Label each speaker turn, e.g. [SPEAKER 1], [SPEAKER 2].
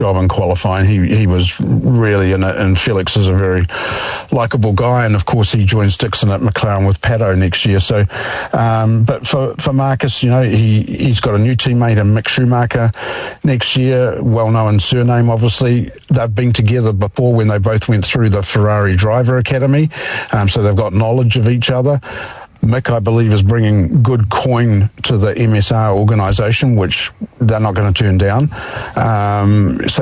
[SPEAKER 1] job in qualifying. He was really in it, and Felix is a very likeable guy, and of course he joins Dixon at McLaren with Pato next year. So, but for Marcus, he's got a new teammate in Mick Schumacher next year, well-known surname obviously. They've been together before when they both went through the Ferrari Driver Academy, so they've got knowledge of each other. Mick, I believe, is bringing good coin to the MSR organisation, which they're not going to turn down. So